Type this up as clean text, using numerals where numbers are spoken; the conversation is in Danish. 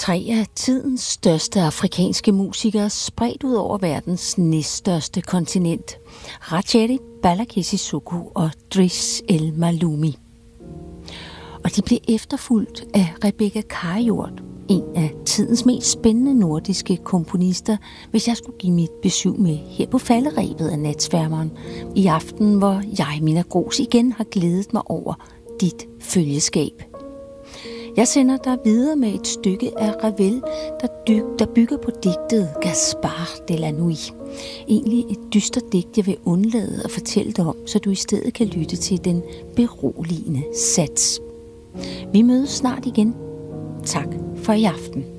Tre af tidens største afrikanske musikere spredt ud over verdens næststørste kontinent. Ratchet, Balaké Sissoko og Driss El Maloumi. Og de blev efterfulgt af Rebekka Kajord, en af tidens mest spændende nordiske komponister, hvis jeg skulle give mit besøg med her på falderebet af Natsværmeren i aften, hvor jeg, Minna Gros, igen har glædet mig over dit følgeskab. Jeg sender dig videre med et stykke af Ravel, der bygger på digtet Gaspard de la Nuit. Egentlig et dystert digt, jeg vil undlade at fortælle dig om, så du i stedet kan lytte til den beroligende sats. Vi mødes snart igen. Tak for i aften.